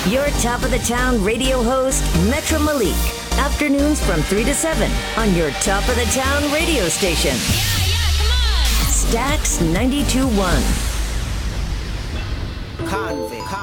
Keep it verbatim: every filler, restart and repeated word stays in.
Your top of the town radio host, Metro Malik. Afternoons from three to seven on your top of the town radio station. Yeah, yeah, come on. Stax ninety-two point one. Convict.